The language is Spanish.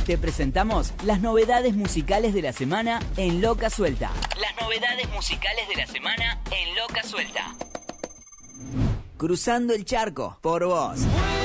Te presentamos las novedades musicales de la semana en Loca Suelta. Las novedades musicales de la semana en Loca Suelta. Cruzando el charco, por vos.